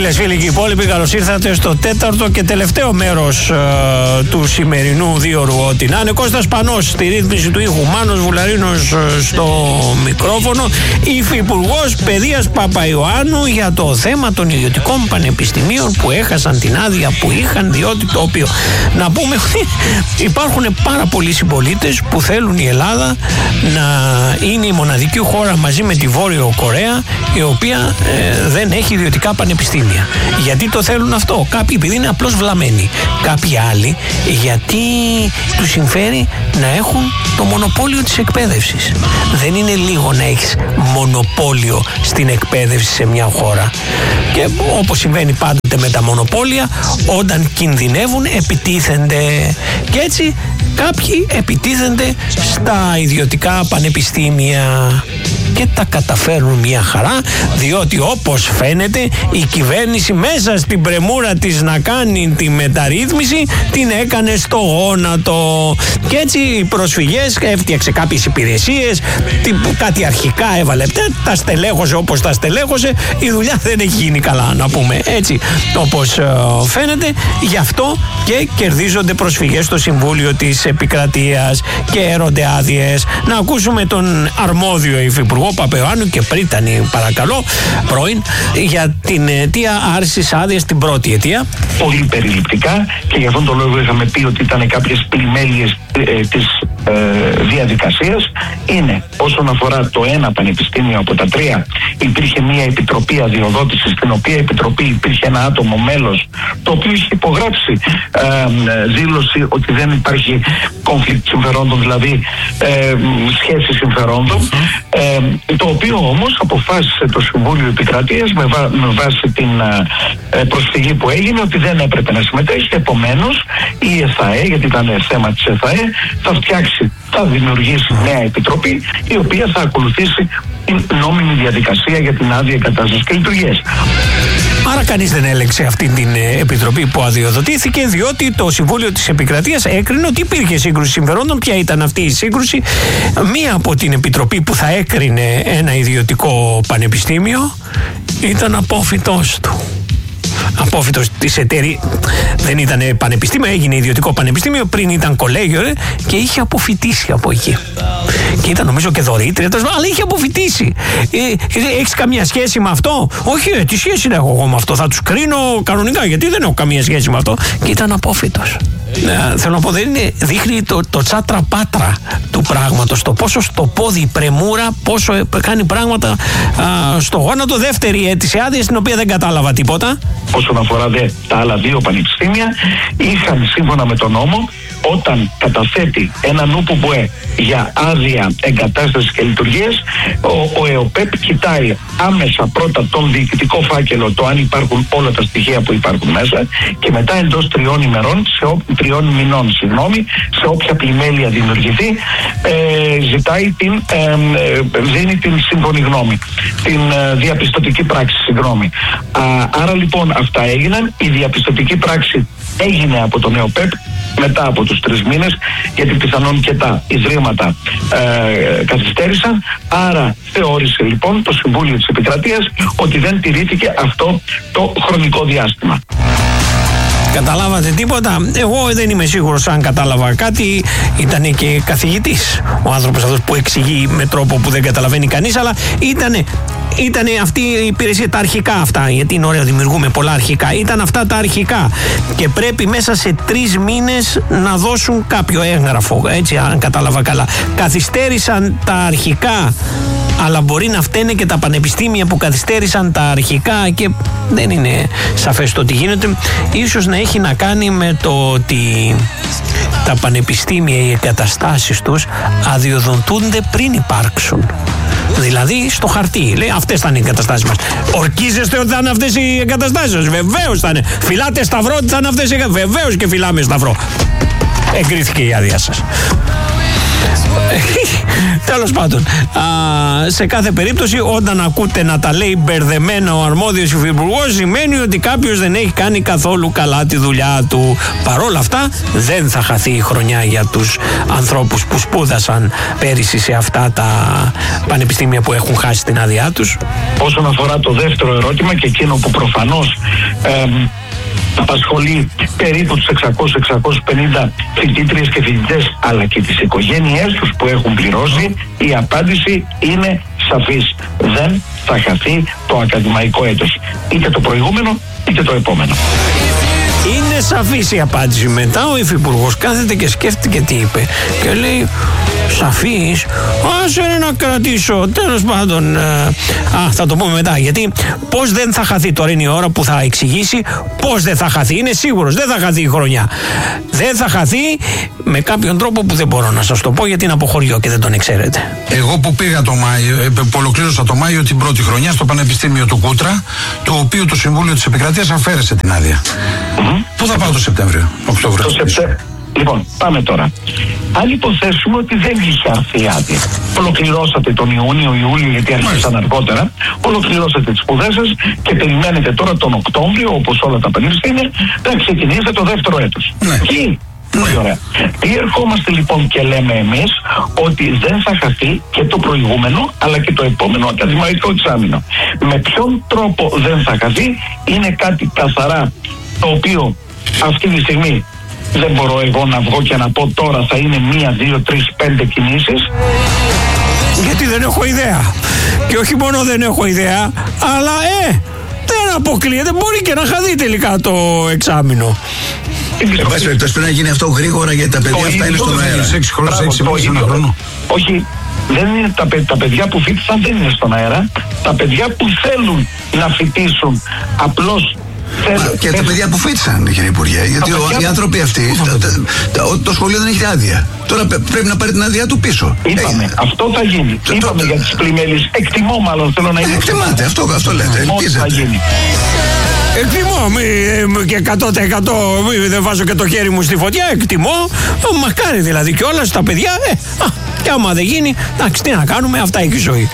Φίλες, φίλοι και οι υπόλοιποι, καλώς ήρθατε στο τέταρτο και τελευταίο μέρος του σημερινού δίωρου. Ό,τι να είναι. Κώστας Πανός στη ρύθμιση του ήχου, Μάνος Βουλαρίνος στο μικρόφωνο, Υφυπουργός Παιδείας Παπαϊωάννου για το θέμα των ιδιωτικών πανεπιστημίων που έχασαν την άδεια που είχαν, διότι το οποίο να πούμε υπάρχουν πάρα πολλοί συμπολίτες που θέλουν η Ελλάδα να είναι η μοναδική χώρα μαζί με τη Βόρειο Κορέα η οποία δεν έχει ιδιωτικά πανεπιστήμια. Γιατί το θέλουν αυτό? Κάποιοι επειδή είναι απλώς βλαμμένοι, κάποιοι άλλοι γιατί τους συμφέρει να έχουν το μονοπόλιο της εκπαίδευσης. Δεν είναι λίγο να έχεις μονοπόλιο στην εκπαίδευση σε μια χώρα. Και όπως συμβαίνει πάντοτε με τα μονοπόλια, όταν κινδυνεύουν επιτίθενται. Και έτσι κάποιοι επιτίθενται στα ιδιωτικά πανεπιστήμια και τα καταφέρνουν μια χαρά, διότι όπως φαίνεται η κυβέρνηση μέσα στην πρεμούρα της να κάνει τη μεταρρύθμιση την έκανε στο γόνατο. Και έτσι οι προσφυγές έφτιαξε κάποιες υπηρεσίες, κάτι αρχικά έβαλε, τα στελέχωσε όπως τα στελέχωσε, η δουλειά δεν έχει γίνει καλά, να πούμε έτσι όπως φαίνεται. Γι' αυτό και κερδίζονται προσφυγές στο Συμβούλιο της Επικρατείας και έρονται άδειες. Να ακούσουμε τον αρμόδιο Υφυπουργό Παπαϊωάννου και Πρίτανη, παρακαλώ, πρώην, για την αιτία άρσης άδειας, την πρώτη αιτία. Πολύ περιληπτικά, και για αυτόν τον λόγο είχαμε πει ότι ήταν κάποιες πλημέλειες της διαδικασίας. Είναι όσον αφορά το ένα πανεπιστήμιο από τα τρία, υπήρχε μια επιτροπή αδειοδότησης, στην οποία επιτροπή υπήρχε ένα άτομο μέλος, το οποίο είχε υπογράψει δήλωση ότι δεν υπάρχει conflict συμφερόντων, δηλαδή σχέση συμφερόντων, το οποίο όμως αποφάσισε το Συμβούλιο Επικρατείας με βάση την προσφυγή που έγινε ότι δεν έπρεπε να συμμετέχει. Επομένως η ΕΘΑΕ, γιατί ήταν θέμα της ΕΘΑΕ, θα δημιουργήσει νέα επιτροπή, η οποία θα ακολουθήσει την νόμιμη διαδικασία για την άδεια εγκατάστασης και λειτουργίας. Άρα κανείς δεν έλεγξε αυτή την επιτροπή που αδειοδοτήθηκε, διότι το Συμβούλιο της Επικρατείας έκρινε ότι υπήρχε σύγκρουση συμφερόντων. Ποια ήταν αυτή η σύγκρουση? Μία από την επιτροπή που θα έκρινε ένα ιδιωτικό πανεπιστήμιο ήταν απόφοιτός του. Απόφοιτος της εταιρείας, δεν ήταν πανεπιστήμιο, έγινε ιδιωτικό πανεπιστήμιο, πριν ήταν κολέγιο και είχε αποφοιτήσει από εκεί. Και ήταν νομίζω και δωρήτρια, αλλά είχε αποφοιτήσει. Έχεις καμία σχέση με αυτό? Όχι, τι σχέση έχω εγώ με αυτό? Θα τους κρίνω κανονικά, γιατί δεν έχω καμία σχέση με αυτό. Και ήταν απόφοιτος. Θέλω να πω, δείχνει το τσάτρα πάτρα του πράγματος, το πόσο στο πόδι η πρεμούρα, πόσο κάνει πράγματα στο γόνατο. Δεύτερη αίτηση άδεια, στην οποία δεν κατάλαβα τίποτα. Όσον αφορά τα άλλα δύο πανεπιστήμια, είχαν σύμφωνα με τον νόμο, όταν καταθέτει ένα νουπουμπουέ για άδεια εγκατάστασης και λειτουργίας, ο ΕΟΠΕΠ κοιτάει άμεσα πρώτα τον διοικητικό φάκελο, το αν υπάρχουν όλα τα στοιχεία που υπάρχουν μέσα, και μετά εντός 3 ημερών, 3 μηνών, σε όποια πλημέλεια δημιουργηθεί, δίνει την σύμφωνη γνώμη, την διαπιστωτική πράξη, συγγνώμη. Άρα λοιπόν αυτά έγιναν. Η διαπιστωτική πράξη έγινε από τον ΕΟΠΕΠ μετά από τους 3 μήνες, γιατί πιθανόν και τα ιδρύματα καθυστέρησαν. Άρα θεώρησε λοιπόν το Συμβούλιο της Επικρατείας ότι δεν τηρήθηκε αυτό το χρονικό διάστημα. Καταλάβατε τίποτα? Εγώ δεν είμαι σίγουρος αν κατάλαβα κάτι. Ήταν και καθηγητής ο άνθρωπος αυτός που εξηγεί με τρόπο που δεν καταλαβαίνει κανείς, αλλά ήταν αυτή η υπηρεσία, τα αρχικά αυτά, γιατί είναι ωραία, δημιουργούμε πολλά αρχικά. Ήταν αυτά τα αρχικά και πρέπει μέσα σε 3 μήνες να δώσουν κάποιο έγγραφο, έτσι, αν κατάλαβα καλά. Καθυστέρησαν τα αρχικά, αλλά μπορεί να φταίνε και τα πανεπιστήμια που καθυστέρησαν τα αρχικά και δεν είναι σαφές το τι γίνεται. Ίσως να έχει να κάνει με το ότι τα πανεπιστήμια, οι εγκαταστάσεις τους αδειοδοτούνται πριν υπάρξουν. Δηλαδή στο χαρτί, λέει αυτές θα είναι οι εγκαταστάσεις μας. Ορκίζεστε ότι θα είναι αυτές οι εγκαταστάσεις σας? Βεβαίως θα είναι. Φυλάτε σταυρό ότι θα είναι αυτές οι εγκαταστάσεις? Βεβαίως και φυλάμε σταυρό. Εγκρίθηκε η άδεια σας. Τέλος πάντων, σε κάθε περίπτωση, όταν ακούτε να τα λέει μπερδεμένα ο αρμόδιος υφυπουργός, σημαίνει ότι κάποιος δεν έχει κάνει καθόλου καλά τη δουλειά του. Παρόλα αυτά, δεν θα χαθεί η χρονιά για τους ανθρώπους που σπούδασαν πέρυσι σε αυτά τα πανεπιστήμια που έχουν χάσει την άδειά τους. Όσον αφορά το δεύτερο ερώτημα, και εκείνο που προφανώς απασχολεί περίπου τους 600-650 φοιτήτριες και φοιτητές, αλλά και τις οικογένειές τους που έχουν πληρώσει, η απάντηση είναι σαφής. Δεν θα χαθεί το ακαδημαϊκό έτος, είτε το προηγούμενο είτε το επόμενο. Είναι σαφής η απάντηση. Μετά ο υφυπουργός κάθεται και σκέφτηκε τι είπε και λέει, σαφής, άσε να κρατήσω. Τέλος πάντων, θα το πούμε μετά. Γιατί πώς δεν θα χαθεί, τώρα είναι η ώρα που θα εξηγήσει πώς δεν θα χαθεί. Είναι σίγουρος, δεν θα χαθεί η χρονιά. Δεν θα χαθεί με κάποιον τρόπο που δεν μπορώ να σας το πω, γιατί είναι από χωριό και δεν τον ξέρετε. Εγώ που πήγα το Μάιο, που ολοκλήρωσα το Μάιο την πρώτη χρονιά στο Πανεπιστήμιο του Κούτρα, το οποίο το Συμβούλιο της Επικρατείας αφαίρεσε την άδεια. Πού θα πάω το Σεπτέμβριο, Οκτώβριο? Λοιπόν, πάμε τώρα. Αν υποθέσουμε ότι δεν είχε έρθει η άδεια, ολοκληρώσατε τον Ιούνιο-Ιούλιο, γιατί άρχισαν αργότερα, ολοκληρώσατε τις σπουδές σας και περιμένετε τώρα τον Οκτώβριο, όπως όλα τα πανεπιστήμια, να ξεκινήσετε το δεύτερο έτος. Ναι. Πολύ ωραία. Τι ερχόμαστε λοιπόν και λέμε εμείς, ότι δεν θα χαθεί και το προηγούμενο αλλά και το επόμενο ακαδημαϊκό εξάμηνο. Με ποιον τρόπο δεν θα χαθεί είναι κάτι καθαρά, το οποίο αυτή τη στιγμή δεν μπορώ εγώ να βγω και να πω τώρα θα είναι 1, 2, 3, 5 κινήσεις. Γιατί δεν έχω ιδέα. Και όχι μόνο δεν έχω ιδέα, αλλά δεν αποκλείεται, μπορεί και να χαθεί τελικά το εξάμηνο. Εν πάση περιπτώσει πρέπει να γίνει αυτό γρήγορα, γιατί τα παιδιά αυτά είναι στον αέρα. 6 χρόνια, 6 μήνες, ένα χρόνο. Όχι, δεν είναι τα παιδιά που φοιτήσαν δεν είναι στον αέρα. Τα παιδιά που θέλουν να φοιτήσουν απλώς. Και τα παιδιά που φοιτήσαν, κύριε Υπουργέ, γιατί οι άνθρωποι αυτοί, το σχολείο δεν έχει άδεια. Τώρα πρέπει να πάρει την άδεια του πίσω. Είπαμε, αυτό θα γίνει. Είπαμε για τις πλημμέλες. Εκτιμώ, μάλλον θέλω να είναι. Εκτιμάτε, αυτό λέτε. Θα γίνει. Εκτιμώ, και 100% δεν βάζω και το χέρι μου στη φωτιά. Εκτιμώ, μακάρι δηλαδή και όλα στα παιδιά. Και άμα δεν γίνει, εντάξει, τι να κάνουμε, αυτά έχει η ζωή.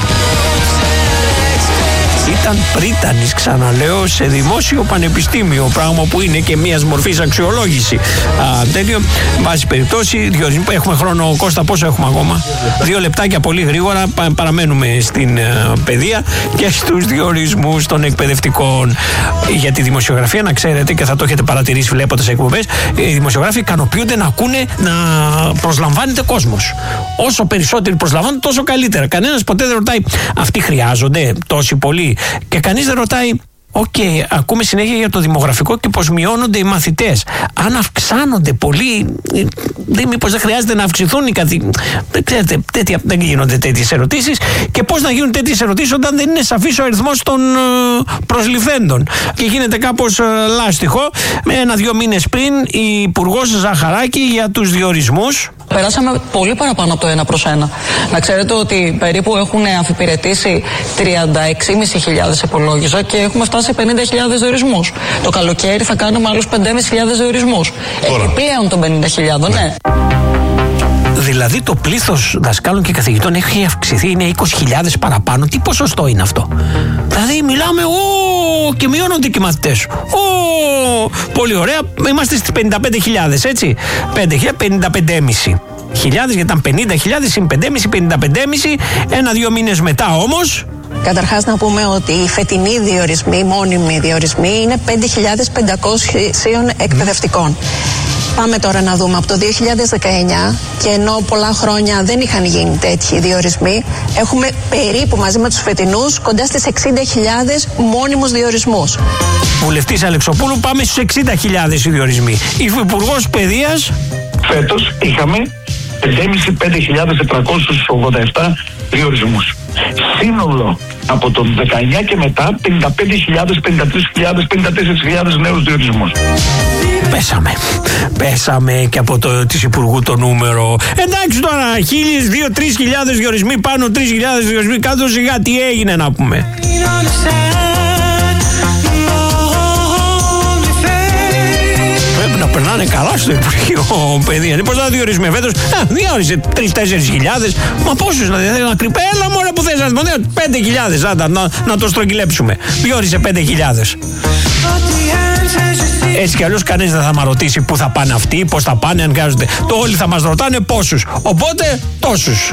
Ήταν πρίτανης, ξαναλέω, σε δημόσιο πανεπιστήμιο, πράγμα που είναι και μιας μορφής αξιολόγηση. Τέλειο, βάση περιπτώσει, έχουμε χρόνο, Κώστα, πόσο έχουμε ακόμα? 2 λεπτάκια πολύ γρήγορα, παραμένουμε στην παιδεία και στους διορισμούς των εκπαιδευτικών. Για τη δημοσιογραφία, να ξέρετε, και θα το έχετε παρατηρήσει βλέποντας εκπομπές, οι δημοσιογράφοι ικανοποιούνται να ακούνε να προσλαμβάνεται κόσμος. Όσο περισσότεροι προσλαμβάνουν, τόσο καλύτερα. Κανένας ποτέ δεν ρωτάει, αυτοί χρειάζονται τόσοι πολλοί. Και κανείς δεν ρωτάει, ακούμε συνέχεια για το δημογραφικό και πως μειώνονται οι μαθητές. Αν αυξάνονται πολύ, μήπως δεν χρειάζεται να αυξηθούν οι ξέρετε, δεν γίνονται τέτοιες ερωτήσεις. Και πώς να γίνουν τέτοιες ερωτήσεις όταν δεν είναι σαφής ο αριθμός των προσληφθέντων. Και γίνεται κάπως λάστιχο. 1-2 μήνες πριν, η Υπουργός Ζαχαράκη για τους διορισμούς. Περάσαμε πολύ παραπάνω από το 1/1. Να ξέρετε ότι περίπου έχουν αφιπηρετήσει 36.500 υπολόγιζα και έχουμε φτάσει σε 50.000 διορισμούς. Το καλοκαίρι θα κάνουμε άλλους 5.500 διορισμούς. Επιπλέον των 50.000, ναι. Δηλαδή το πλήθος δασκάλων και καθηγητών έχει αυξηθεί, είναι 20.000 παραπάνω. Τι ποσοστό είναι αυτό? Δηλαδή μιλάμε, και μειώνονται και οι μαθητές. Πολύ ωραία, είμαστε στις 55.000, έτσι. 55.500. Γιατί ήταν 50.000 συν 5.500, 55.500. 1-2 μήνες μετά όμως. Καταρχάς να πούμε ότι οι φετινοί διορισμοί, μόνιμοι διορισμοί, είναι 5.500 εκπαιδευτικών. Πάμε τώρα να δούμε από το 2019, και ενώ πολλά χρόνια δεν είχαν γίνει τέτοιοι διορισμοί, έχουμε περίπου μαζί με τους φετινούς κοντά στις 60.000 μόνιμους διορισμούς. Βουλευτής Αλεξοπούλου, πάμε στους 60.000 οι διορισμοί. Υφυπουργός Παιδείας. Φέτος είχαμε 5.787 διορισμούς. Σύνολο από τον 19 και μετά 55.000, 53.000, 54.000 νέους διορισμούς. Πέσαμε και από της Υπουργού το νούμερο. Εντάξει τώρα, 1.000, 2.000, 3.000 διορισμοί πάνω, 3.000 διορισμοί κάτω, σιγά τι έγινε να πούμε. Πρέπει να περνάνε καλά στο Υπουργείο Παιδείας. Πώς θα διορίσουμε φέτος? Διόρισε 3-4 χιλιάδες. Μα πόσους να κρυπέ? Έλα μωρέ που θες να δημονεύει. 5.000, να το στρογγυλέψουμε. Διόρισε 5.000. Έτσι κι αλλιώς κανείς δεν θα μας ρωτήσει πού θα πάνε αυτοί, πώς θα πάνε, αν χρειάζονται. Το όλοι θα μας ρωτάνε πόσους. Οπότε τόσους.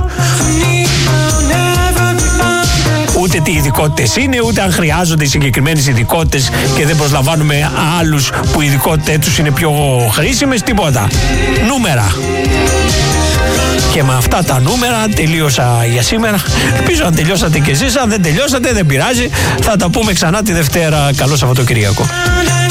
Ούτε τι ειδικότητες είναι, ούτε αν χρειάζονται οι συγκεκριμένες ειδικότητες και δεν προσλαμβάνουμε άλλους που οι ειδικότητες τους είναι πιο χρήσιμες, τίποτα. Νούμερα. Και με αυτά τα νούμερα τελείωσα για σήμερα. Ελπίζω αν τελειώσατε κι εσείς. Αν δεν τελειώσατε, δεν πειράζει. Θα τα πούμε ξανά τη Δευτέρα. Καλό Σαββατοκύριακο.